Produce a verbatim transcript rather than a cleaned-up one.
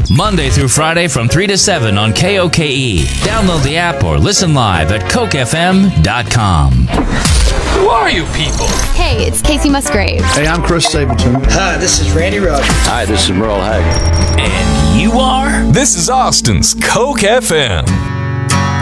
Monday through Friday from three to seven on K O K E. Download the app or listen live at coke f m dot com. Who are you people? Hey, it's Casey Musgrave. Hey, I'm Chris Stapleton. Hi, this is Randy Rogers. Hi, this is Merle Haggard. And you are? This is Austin's Coke F M.